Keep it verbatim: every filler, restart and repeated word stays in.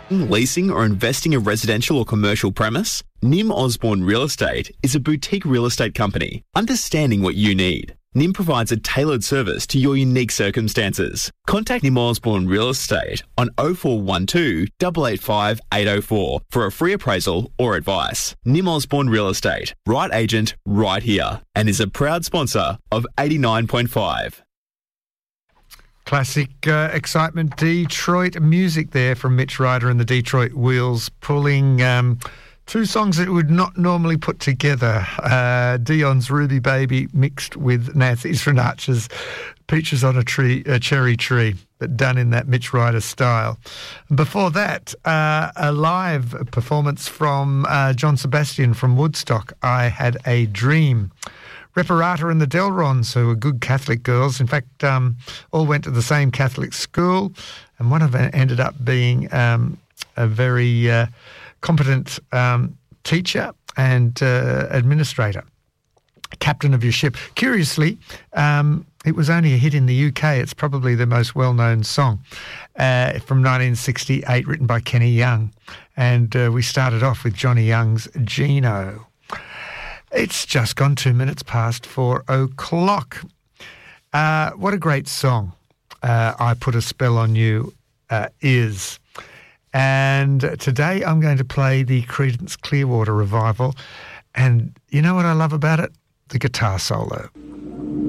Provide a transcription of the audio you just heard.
Leasing or investing in residential or commercial premise? Nim Osborne Real Estate is a boutique real estate company, understanding what you need. Nim provides a tailored service to your unique circumstances. Contact Nim Osborne Real Estate on oh four one two, eight eight five, eight oh four for a free appraisal or advice. Nim Osborne Real Estate, right agent, right here, and is a proud sponsor of eighty-nine point five. Classic uh, excitement Detroit music there from Mitch Ryder and the Detroit Wheels, pulling um, two songs that would not normally put together. Uh, Dion's Ruby Baby mixed with Nancy Srinacha's Peaches on a Tree, a Cherry Tree, but done in that Mitch Ryder style. Before that, uh, a live performance from uh, John Sebastian from Woodstock, I Had a Dream. Reparata and the Delrons, who were good Catholic girls. In fact, um, all went to the same Catholic school, and one of them ended up being um, a very uh, competent um, teacher and uh, administrator, captain of your ship. Curiously, um, it was only a hit in the U K. It's probably the most well-known song uh, from nineteen sixty-eight, written by Kenny Young. And uh, we started off with Johnny Young's Gino. It's just gone two minutes past four o'clock. Uh, what a great song, uh, I Put a Spell on You uh, is. And today I'm going to play the Creedence Clearwater Revival. And you know what I love about it? The guitar solo.